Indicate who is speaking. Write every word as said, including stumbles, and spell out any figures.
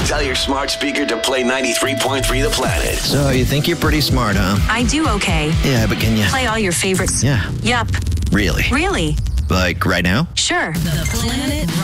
Speaker 1: Tell your smart speaker to play ninety-three point three The Planet.
Speaker 2: So you think you're pretty smart, huh?
Speaker 3: I do okay.
Speaker 2: Yeah, but can you...
Speaker 3: Play all your favorites.
Speaker 2: Yeah.
Speaker 3: Yup.
Speaker 2: Really?
Speaker 3: Really?
Speaker 2: Like right now?
Speaker 3: Sure. The Planet